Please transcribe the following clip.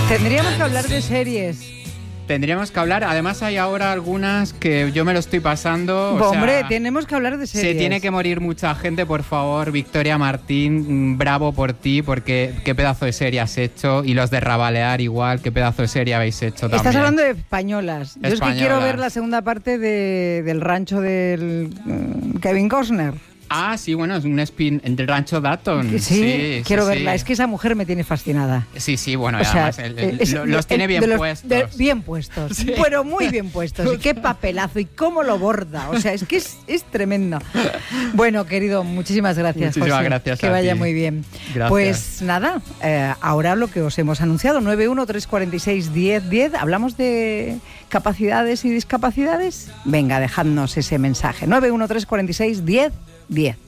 Tendríamos que hablar de series. Tendríamos que hablar, además hay ahora algunas que yo me lo estoy pasando. Hombre, tenemos que hablar de series. Se tiene que morir mucha gente, por favor. Victoria Martín, bravo por ti, porque qué pedazo de serie has hecho. Y los de Rabalear igual, qué pedazo de serie habéis hecho también. Estás hablando de españolas. Yo es que quiero ver la segunda parte del rancho del Kevin Costner. Ah, sí, bueno, es un spin del Rancho Dutton. Sí, quiero verla. Es que esa mujer me tiene fascinada. Sí, bueno, además los tiene bien puestos. Bien puestos, sí. Pero muy bien puestos. Y qué papelazo y cómo lo borda. O sea, es que es tremendo. Bueno, querido, muchísimas gracias, muchísimas José. Gracias que a vaya ti. muy bien. Gracias. Pues nada, ahora lo que os hemos anunciado, 913461010, hablamos de capacidades y discapacidades. Venga, dejadnos ese mensaje. 913461010.